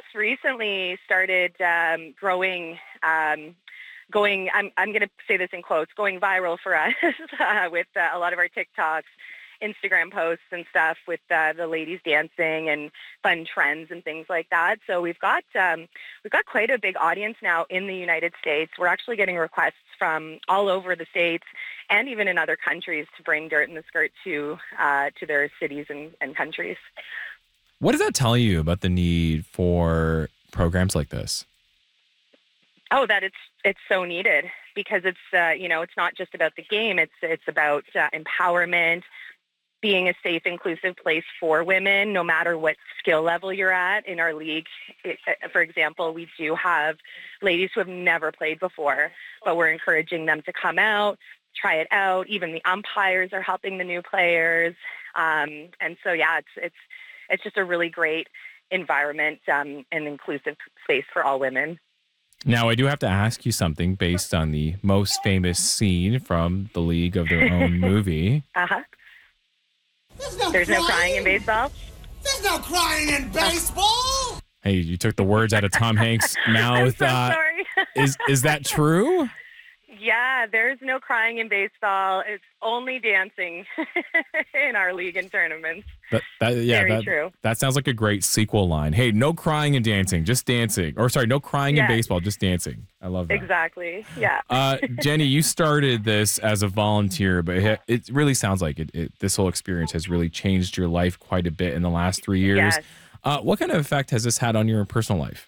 recently started going, I'm going to say this in quotes, going viral for us with a lot of our TikToks, Instagram posts and stuff with the ladies dancing and fun trends and things like that. So we've got quite a big audience now in the United States. We're actually getting requests from all over the States and even in other countries to bring Dirt in the Skirt to their cities and countries. What does that tell you about the need for programs like this? Oh, that it's so needed because it's it's not just about the game. It's about empowerment, being a safe, inclusive place for women, no matter what skill level you're at. In our league, for example, we do have ladies who have never played before, but we're encouraging them to come out, try it out. Even the umpires are helping the new players, and so it's just a really great environment and inclusive space for all women. Now, I do have to ask you something based on the most famous scene from the League of Their Own movie. Uh-huh. There's no crying in baseball? There's no crying in baseball! Hey, you took the words out of Tom Hanks' mouth. I'm so sorry. Is that true? Yeah, there's no crying in baseball. It's only dancing in our league and tournaments. Very true. That sounds like a great sequel line. Hey, no crying and dancing, just dancing. Or sorry, no crying in baseball, just dancing. I love that. Exactly. Yeah. Jenny, you started this as a volunteer, but it really sounds like this whole experience has really changed your life quite a bit in the last 3 years. Yes. What kind of effect has this had on your personal life?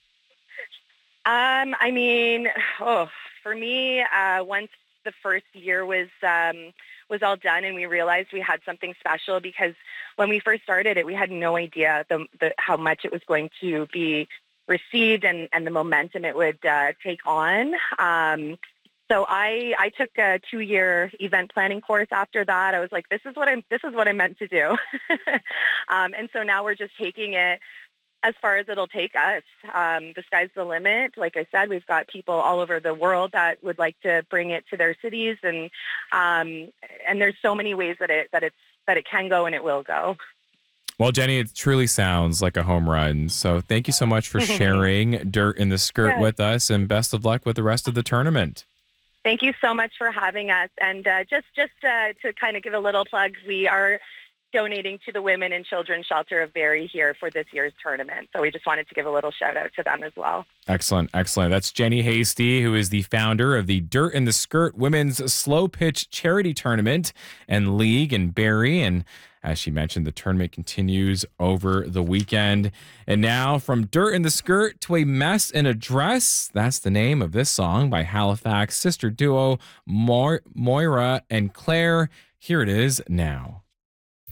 For me, once the first year was all done and we realized we had something special, because when we first started it, we had no idea how much it was going to be received and the momentum it would take on. So I took a 2-year event planning course after that. I was like, this is what I'm meant to do. And so now we're just taking it as far as it'll take us. The sky's the limit. Like I said, we've got people all over the world that would like to bring it to their cities, and there's so many ways that it can go and it will go. Well, Jenny, it truly sounds like a home run. So thank you so much for sharing Dirt in the Skirt with us, and best of luck with the rest of the tournament. Thank you so much for having us. And just to kind of give a little plug, we are donating to the Women and Children's Shelter of Barrie here for this year's tournament. So we just wanted to give a little shout out to them as well. Excellent. That's Jenny Hasty, who is the founder of the Dirt in the Skirt Women's Slow Pitch Charity Tournament and League in Barrie. And as she mentioned, the tournament continues over the weekend. And now from Dirt in the Skirt to a Mess in a Dress. That's the name of this song by Halifax sister duo Moira and Claire. Here it is now.